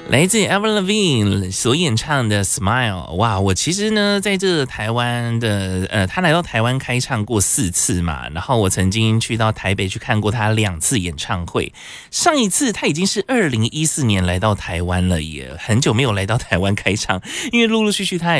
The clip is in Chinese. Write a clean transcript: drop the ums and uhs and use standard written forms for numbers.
来自 Avril Lavigne 所演唱的 Smile。 哇，我其实呢在这台湾的他来到台湾开唱过4次嘛，然后我曾经去到台北去看过他2次演唱会。上一次他已经是2014年来到台湾了，也很久没有来到台湾开唱，因为陆陆续续他